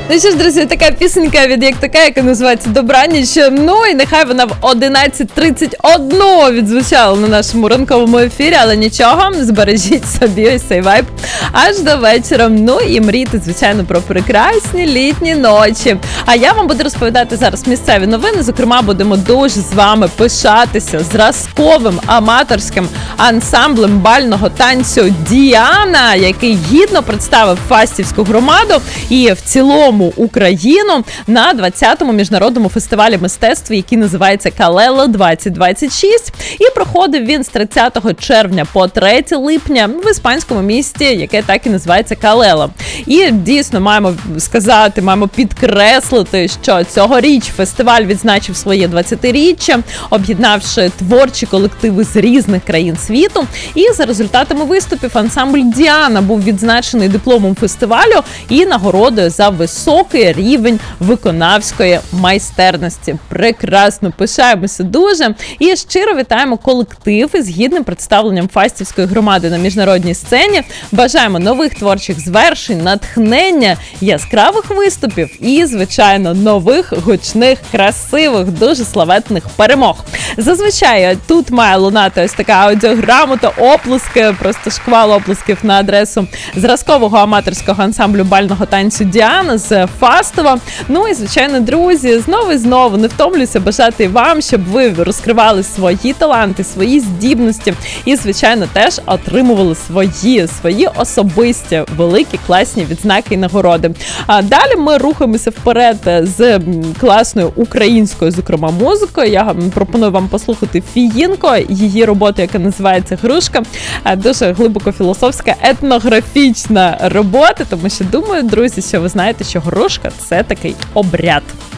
Ну що ж, друзі, така пісенька від як така, яка називається «Добраніч». Ну і нехай вона в 11:31 відзвучала на нашому ранковому ефірі, але нічого, збережіть собі ось цей вайб аж до вечора. Ну і мрійте, звичайно, про прекрасні літні ночі. А я вам буду розповідати зараз місцеві новини. Зокрема, будемо дуже з вами пишатися зразковим аматорським ансамблем бального танцю «Діана», який гідно представив Фастівську громаду і в цілому Україну на 20-му міжнародному фестивалі мистецтва, який називається «Калела 2026». І проходив він з 30 червня по 3 липня в іспанському місті, яке так і називається Калела. І дійсно маємо сказати, маємо підкреслити, що цьогоріч фестиваль відзначив своє 20-річчя, об'єднавши творчі колективи з різних країн світу. І за результатами виступів ансамбль «Діана» був відзначений дипломом фестивалю і нагородою за високий рівень виконавської майстерності. Прекрасно, пишаємося дуже і щиро вітаємо колектив із гідним представленням Фастівської громади на міжнародній сцені. Бажаємо нових творчих звершень, натхнення, яскравих виступів і, звичайно, нових, гучних, красивих, дуже славетних перемог. Зазвичай тут має лунати ось така аудіограмота, оплески, просто шквал оплесків на адресу зразкового аматорського ансамблю бального танцю «Діана» з Фастова. Ну і, звичайно, друзі, знову і знову не втомлюся бажати вам, щоб ви розкривали свої таланти, свої здібності і, звичайно, теж отримували свої особисті великі, класні відзнаки і нагороди. А далі ми рухаємося вперед з класною українською, зокрема, музикою. Я пропоную вам послухати Фіїнко, її роботу, яка називається «Грушка». Дуже глибоко філософська, етнографічна робота, тому що думаю, друзі, що ви знаєте, що грушка – це такий обряд.